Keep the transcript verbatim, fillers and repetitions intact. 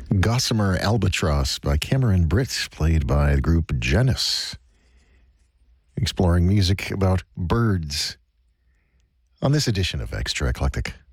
Gossamer Albatross by Cameron Britt, played by the group Genesis, exploring music about birds on this edition of Extra Eclectic.